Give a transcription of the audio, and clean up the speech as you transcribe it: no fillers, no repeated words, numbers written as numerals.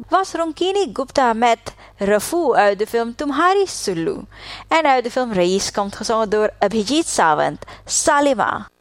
was Ronkini Gupta met Rafu uit de film Tumhari Sulu. En uit de film Reis komt gezongen door Abhijit Sawant, Salima.